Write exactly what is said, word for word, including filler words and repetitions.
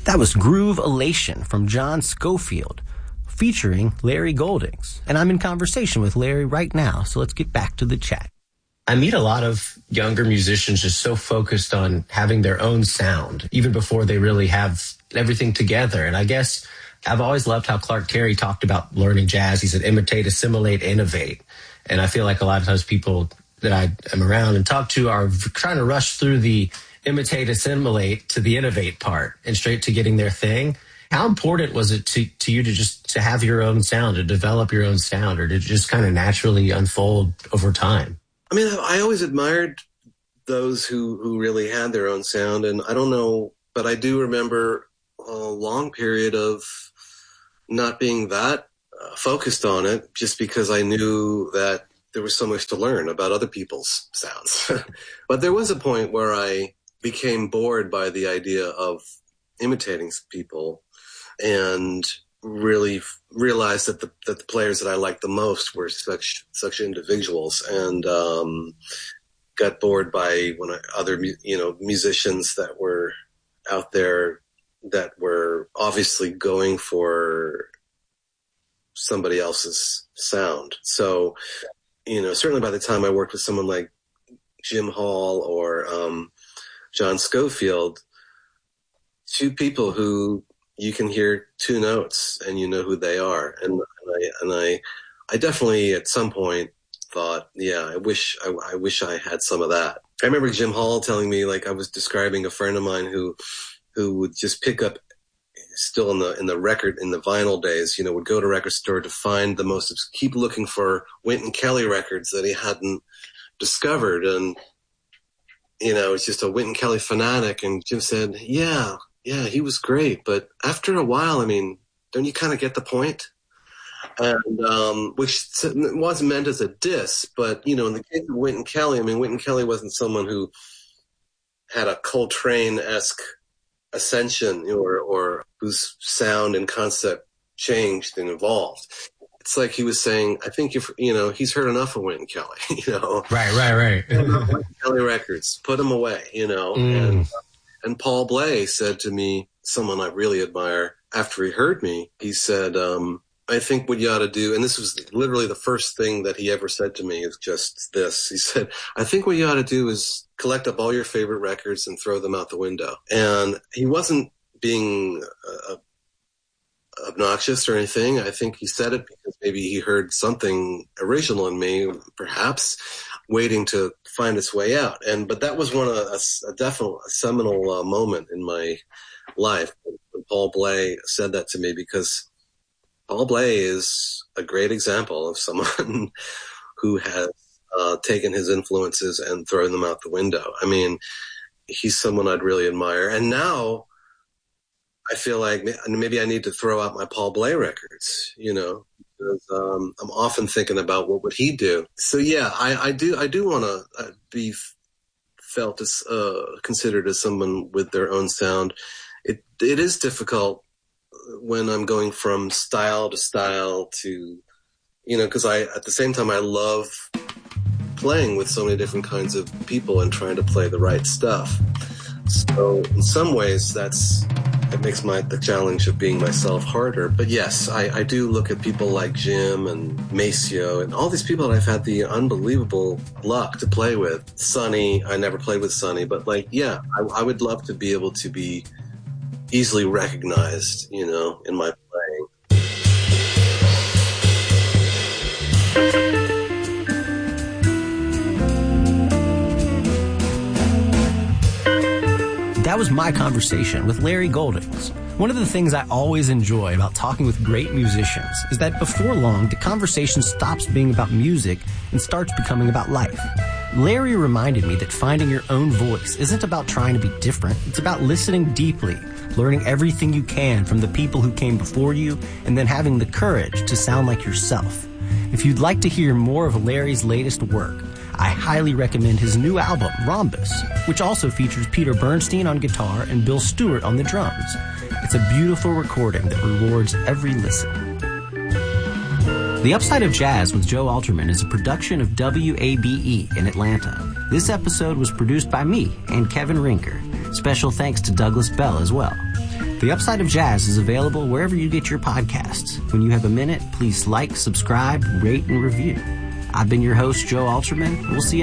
That was Groove Elation from John Scofield, featuring Larry Goldings. And I'm in conversation with Larry right now, so let's get back to the chat. I meet a lot of younger musicians just so focused on having their own sound, even before they really have everything together. And I guess I've always loved how Clark Terry talked about learning jazz. He said, imitate, assimilate, innovate. And I feel like a lot of times people that I am around and talk to are trying to rush through the imitate, assimilate to the innovate part and straight to getting their thing. How important was it to, to you to just to have your own sound, to develop your own sound, or did it just kind of naturally unfold over time? I mean, I always admired those who, who really had their own sound. And I don't know, but I do remember a long period of not being that uh, focused on it, just because I knew that there was so much to learn about other people's sounds. But there was a point where I became bored by the idea of imitating people and really realized that the that the players that I liked the most were such such individuals, and um, got bored by when I, other you know musicians that were out there that were obviously going for somebody else's sound. So, you know, certainly by the time I worked with someone like Jim Hall or um, John Scofield, two people who you can hear two notes and you know who they are. And, and I, and I, I definitely at some point thought, yeah, I wish, I, I wish I had some of that. I remember Jim Hall telling me, like, I was describing a friend of mine who, who would just pick up still in the, in the record, in the vinyl days, you know, would go to a record store to find the most, keep looking for Wynton Kelly records that he hadn't discovered. And, you know, it's just a Wynton Kelly fanatic. And Jim said, yeah, yeah, he was great. But after a while, I mean, don't you kind of get the point? And, um, which wasn't meant as a diss, but, you know, in the case of Wynton Kelly, I mean, Wynton Kelly wasn't someone who had a Coltrane-esque ascension or, or whose sound and concept changed and evolved. It's like he was saying, I think if, you know, he's heard enough of Wynton Kelly, you know. Right, right, right. Wynton Kelly records, put them away, you know. Mm. And, and Paul Bley said to me, someone I really admire, after he heard me, he said, um, I think what you ought to do, and this was literally the first thing that he ever said to me, is just this. He said, I think what you ought to do is collect up all your favorite records and throw them out the window. And he wasn't being uh, obnoxious or anything. I think he said it because maybe he heard something original in me, perhaps waiting to find its way out. And but that was one of a, a definite a seminal uh, moment in my life when Paul Bley said that to me, because Paul Bley is a great example of someone who has uh, taken his influences and thrown them out the window. I mean, he's someone I'd really admire. And now I feel like maybe I need to throw out my Paul Bley records, you know, because um, I'm often thinking about what would he do. So yeah, I, I do I do want to uh, be felt as uh, considered as someone with their own sound. It it is difficult when I'm going from style to style to, you know, because I at the same time I love playing with so many different kinds of people and trying to play the right stuff. So in some ways that's it makes my the challenge of being myself harder. But yes, I, I do look at people like Jim and Maceo and all these people that I've had the unbelievable luck to play with. Sonny, I never played with Sonny, but like, yeah, I, I would love to be able to be easily recognized, you know, in my playing. That was my conversation with Larry Goldings. One of the things I always enjoy about talking with great musicians is that before long, the conversation stops being about music and starts becoming about life. Larry reminded me that finding your own voice isn't about trying to be different. It's about listening deeply, learning everything you can from the people who came before you, and then having the courage to sound like yourself. If you'd like to hear more of Larry's latest work, I highly recommend his new album, Rhombus, which also features Peter Bernstein on guitar and Bill Stewart on the drums. It's a beautiful recording that rewards every listen. The Upside of Jazz with Joe Alterman is a production of W A B E in Atlanta. This episode was produced by me and Kevin Rinker. Special thanks to Douglas Bell as well. The Upside of Jazz is available wherever you get your podcasts. When you have a minute, please like, subscribe, rate, and review. I've been your host, Joe Alterman. We'll see you